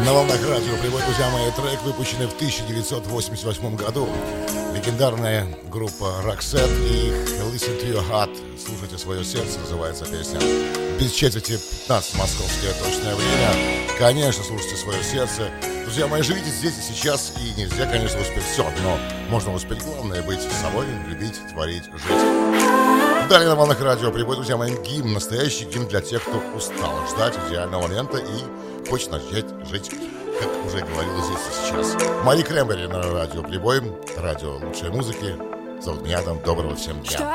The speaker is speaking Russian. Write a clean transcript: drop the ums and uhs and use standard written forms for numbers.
На волнах радио «Прибой», друзья мои, трек, выпущенный в 1988 году. Легендарная группа Roxette и их «Listen to your heart», «Слушайте свое сердце» называется песня. Без четверти 15 московское точное время. Конечно, слушайте свое сердце. Друзья мои, живите здесь и сейчас, и нельзя, конечно, успеть все, но можно успеть. Главное быть собой, любить, творить, жить. Далее на волнах радио «Прибой», друзья мои, гимн, настоящий гимн для тех, кто устал ждать идеального момента и хочет начать жить, как уже говорил здесь и сейчас. Мари Крэмбери на радио «Прибой», радио лучшей музыки. Зовут меня Адам. Доброго всем дня.